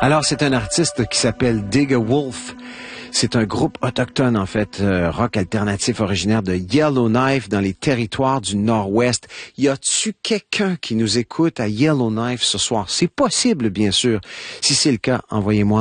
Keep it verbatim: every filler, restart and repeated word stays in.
Alors, c'est un artiste qui s'appelle Digger Wolf. C'est un groupe autochtone, en fait, euh, rock alternatif originaire de Yellowknife dans les territoires du Nord-Ouest. Y a-tu quelqu'un qui nous écoute à Yellowknife ce soir? C'est possible, bien sûr. Si c'est le cas, envoyez-moi